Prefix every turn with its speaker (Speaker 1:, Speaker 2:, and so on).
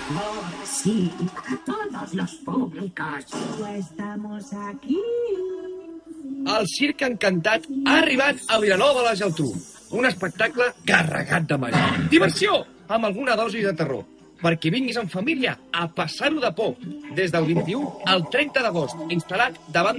Speaker 1: Sí, todos los públicos. Estamos aquí.
Speaker 2: El Circ Encantat ha arribat a Vilanova de la Geltrú. Un espectacle carregat de màgia. Diversió, amb alguna dosi de terror. Perquè vinguis en família a passar-ho de por. Des del 21 al 30 d'agost, instal·lat davant